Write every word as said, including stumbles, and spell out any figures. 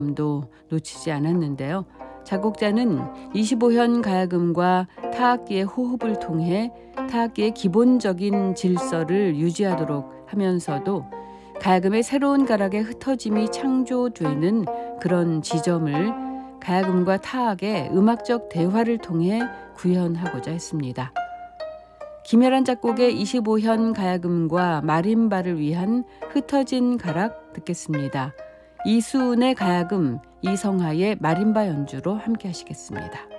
도 놓치지 않았는데요. 작곡자는 이십오 현 가야금과 타악기의 호흡을 통해 타악기의 기본적인 질서를 유지하도록 하면서도 가야금의 새로운 가락의 흩어짐이 창조되는 그런 지점을 가야금과 타악의 음악적 대화를 통해 구현하고자 했습니다. 김혜란 작곡의 이십오 현 가야금과 마림바를 위한 흩어진 가락 듣겠습니다. 이수은의 가야금, 이성하의 마림바 연주로 함께 하시겠습니다.